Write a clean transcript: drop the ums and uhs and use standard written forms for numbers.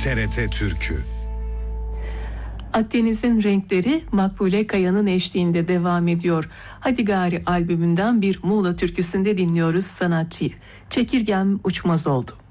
TRT Türkü. Akdeniz'in renkleri Makbule Kaya'nın eşliğinde devam ediyor. Hadi Gari albümünden bir Muğla türküsünde dinliyoruz sanatçıyı. Çekirgem uçmaz oldu.